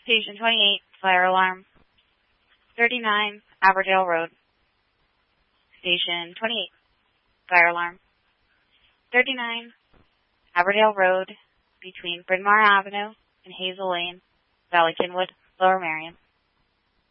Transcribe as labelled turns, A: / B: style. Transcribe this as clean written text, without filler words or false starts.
A: Station 28, fire alarm. 39, Aberdale Road. Station 28, fire alarm. 39, Aberdale Road, between Bryn Mawr Avenue and Hazel Lane, Valley Kinwood, Lower Merion.